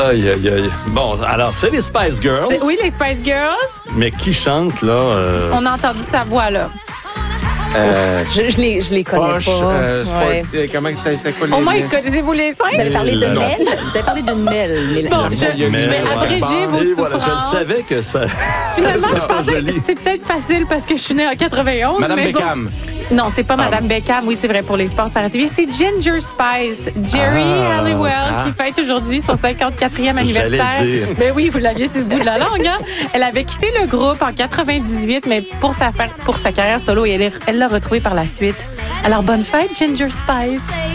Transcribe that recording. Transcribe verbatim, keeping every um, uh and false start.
Aïe, aïe, aïe. Bon, alors, c'est les Spice Girls. C'est, oui, les Spice Girls. Mais qui chante, là? Euh... On a entendu sa voix, là. Euh, Je, je, les, je les connais Poche, pas. euh, sport- Ouais. euh, comment ça c'était quoi les... Au moins, connaissez-vous les cinq? Vous avez parlé de Non. Mel? Vous avez parlé d'une Mel. Mais Bon, il je, y a- je mais- vais ouais. abréger vos Et voilà, souffrances. je le savais que ça... Finalement, ça je pensais joli. que c'est peut-être facile parce que je suis née en quatre-vingt-onze. Madame mais bon. Beckham. Non, c'est pas Madame Ah. Beckham. Oui, c'est vrai pour les sports sur la T V. C'est Ginger Spice, Jerry Ah. Halliwell, Ah. qui fête aujourd'hui son cinquante-quatrième anniversaire. J'allais dire. Ben oui, vous l'aviez sur le bout de la langue. Hein? Elle avait quitté le groupe en quatre-vingt-dix-huit, mais pour sa, faire- pour sa carrière solo, et elle est- elle l'a retrouvée par la suite. Alors, bonne fête, Ginger Spice.